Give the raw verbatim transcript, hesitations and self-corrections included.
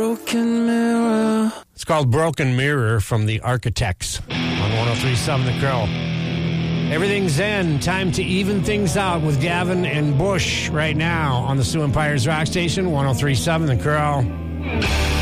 broken mirror. It's called Broken Mirror from the Architects on one oh three point seven The Crow. Everything's Zen. Time to even things out with Gavin and Bush right now on the Sioux Empires Rock Station, one oh three point seven The Crow.